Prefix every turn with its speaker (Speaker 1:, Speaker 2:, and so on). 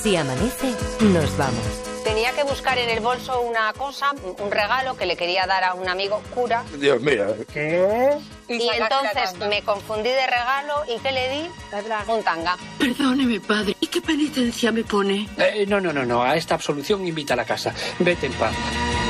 Speaker 1: Si amanece, nos vamos.
Speaker 2: Tenía que buscar en el bolso una cosa, un regalo que le quería dar a un amigo cura.
Speaker 3: Dios mío.
Speaker 4: ¿Qué?
Speaker 2: Y entonces me confundí de regalo y ¿qué le di? Un tanga.
Speaker 5: Perdóneme, padre. ¿Y qué penitencia me pone?
Speaker 6: No. A esta absolución invita a la casa. Vete en paz.